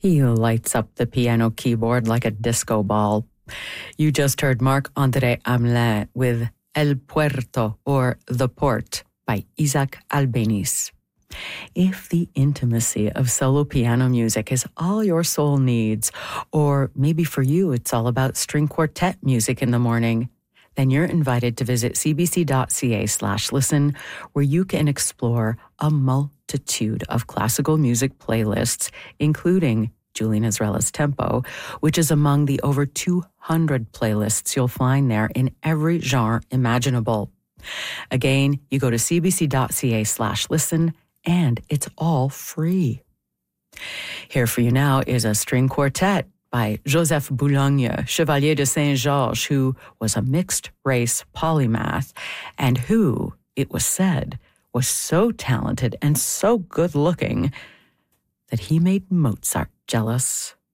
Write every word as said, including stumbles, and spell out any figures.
He lights up the piano keyboard like a disco ball. You just heard Marc-André Hamelin with El Puerto, or The Port, by Isaac Albéniz. If the intimacy of solo piano music is all your soul needs, or maybe for you it's all about string quartet music in the morning, then you're invited to visit cbc.ca slash listen, where you can explore a multitude of classical music playlists, including Julian Ezrela's Tempo, which is among the over two hundred playlists you'll find there in every genre imaginable. Again, you go to cbc.ca slash listen, and it's all free. Here for you now is a string quartet by Joseph Boulogne, Chevalier de Saint-Georges, who was a mixed-race polymath and who, it was said, was so talented and so good-looking that he made Mozart jealous.